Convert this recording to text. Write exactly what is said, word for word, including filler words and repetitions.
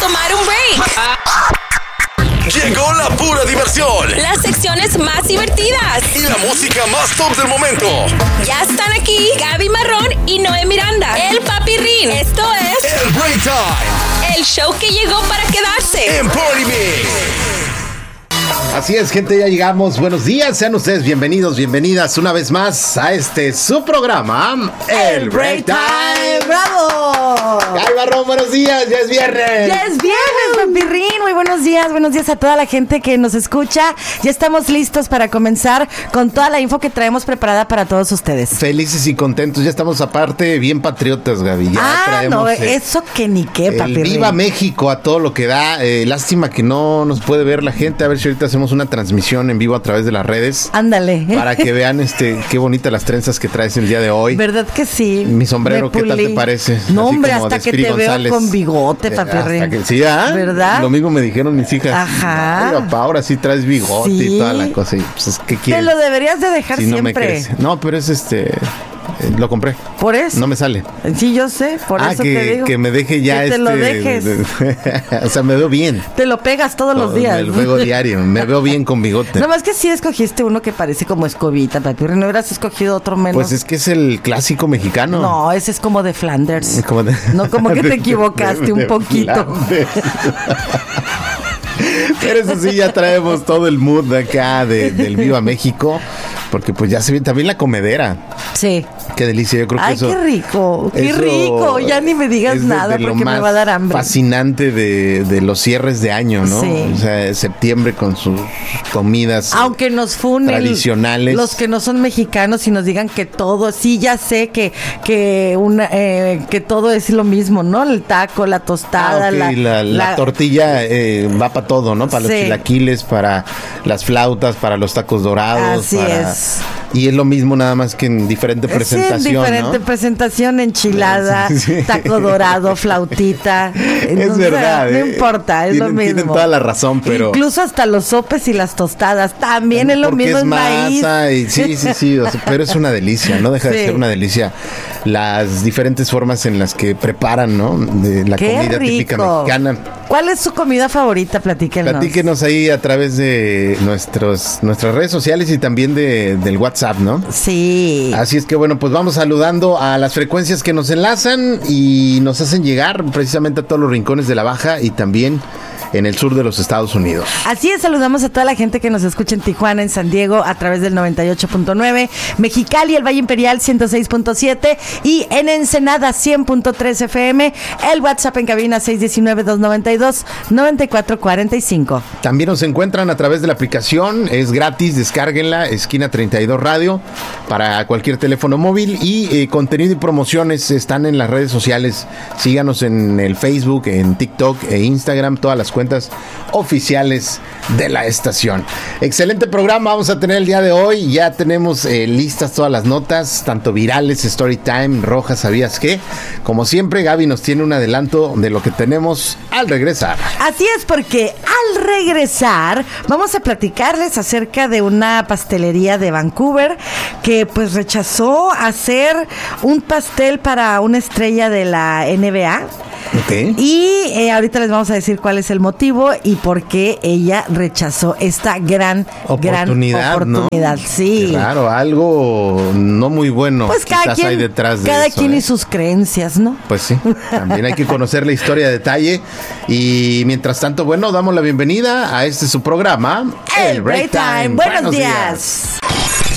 tomar un break. Llegó la pura diversión. Las secciones más divertidas. Y la música más top del momento. Ya están aquí Gaby Marrón y Noé Miranda. El Papirrín. Esto es... El Break Time. El show que llegó para quedarse. En Party Mix. Así es, gente, ya llegamos. Buenos días, sean ustedes bienvenidos, bienvenidas una vez más a este su programa, El Break Time. ¡Bravo! Ay, Barrón, buenos días, ya es viernes. Ya es viernes, Papirrín. Muy buenos días, buenos días a toda la gente que nos escucha. Ya estamos listos para comenzar con toda la info que traemos preparada para todos ustedes. Felices y contentos, ya estamos aparte bien patriotas, Gaby. Ya ah, traemos, no, eh, eso que ni qué, el Papirrín. Viva México a todo lo que da. Eh, lástima que no nos puede ver la gente. A ver si ahorita hacemos una transmisión en vivo a través de las redes. Ándale. Para que vean este qué bonitas las trenzas que traes el día de hoy. ¿Verdad que sí? Mi sombrero, ¿qué tal te parece? No, Así hombre, como hasta de que Spiri te González. veo con bigote, Eh, Papirrín. hasta que, sí, ¿ah? ¿Verdad? Lo mismo me dijeron mis hijas. Ajá. Ay, papá, ahora sí traes bigote Sí. y toda la cosa. Y, pues, ¿qué Te quieres? lo deberías de dejar Si no me siempre. crece. No, pero es este... eh, lo compré. Por eso. No me sale. Sí, yo sé, por ah, eso que, te digo. que me deje ya que este... te lo dejes. o sea, me veo bien. Te lo pegas todos los días. Me lo veo diario. Me veo bien con bigote. Nada más que sí escogiste uno que parece como escobita, Papirrín. ¿No hubieras escogido otro menos? Pues es que es el clásico mexicano. No, ese es como de Flanders. Es como de- No, como que de- te equivocaste de- un de poquito. Flandes. Pero eso sí, ya traemos todo el mood de acá de, del Viva México. Porque pues ya se ve también la comedera. Sí. Qué delicia, yo creo que Ay, eso... qué rico, qué eso rico. Ya ni me digas es de- nada de lo porque me más va a dar hambre. fascinante de, de los cierres de año, ¿no? Sí. O sea, septiembre con sus comidas. Aunque nos funen tradicionales. los que no son mexicanos y nos digan que todo, sí, ya sé que que una eh, que todo es lo mismo, ¿no? El taco, la tostada, Ah, ok, la, la, la la- tortilla eh, va para todo, ¿no? Para los Sí. chilaquiles, para las flautas, para los tacos dorados. Así para- es. Y es lo mismo nada más que en diferente presentación, sí, en diferente ¿no? presentación, enchilada, Sí, sí. taco dorado, flautita. Es O sea, verdad, no eh. importa, es Tienen- lo mismo. tienen toda la razón, pero- Incluso hasta los sopes y las tostadas, también es lo Porque mismo, es es maíz. masa y sí, sí, sí, o sea, pero es una delicia, no deja de Sí. ser una delicia las diferentes formas en las que preparan, ¿no? De la ¡Qué comida típica rico! mexicana. ¿Cuál es su comida favorita? Platíquenos. Platíquenos ahí a través de nuestros, nuestras redes sociales y también de, del WhatsApp, ¿no? Sí. Así es que bueno, pues vamos saludando a las frecuencias que nos enlazan y nos hacen llegar precisamente a todos los rincones de la Baja y también en el sur de los Estados Unidos. Así es, saludamos a toda la gente que nos escucha en Tijuana, en San Diego, a través del noventa y ocho punto nueve, Mexicali, el Valle Imperial ciento seis punto siete y en Ensenada cien punto tres F M, el WhatsApp en cabina seis uno nueve, dos nueve dos, nueve cuatro cuatro cinco. También nos encuentran a través de la aplicación, es gratis, descárguenla, Esquina treinta y dos Radio, para cualquier teléfono móvil y eh, contenido y promociones están en las redes sociales. Síganos en el Facebook, en TikTok e Instagram, todas las cuentas oficiales de la estación. Excelente programa vamos a tener el día de hoy. Ya tenemos eh, listas todas las notas, tanto virales, story time, rojas, ¿sabías qué? Como siempre, Gaby nos tiene un adelanto de lo que tenemos al regresar. Así es, porque al regresar vamos a platicarles acerca de una pastelería de Vancouver que pues rechazó hacer un pastel para una estrella de la N B A. Ok. Y eh, ahorita les vamos a decir cuál es el motivo y por qué ella rechazó esta gran Oportunidad, gran oportunidad. ¿no? Sí. Claro, algo no muy bueno Pues cada quizás quien, hay detrás de cada eso, quien ¿eh? y sus creencias, ¿no? Pues sí, también hay que conocer la historia a detalle. Y mientras tanto, bueno, damos la bienvenida a este su programa, El Break Time. Buenos días.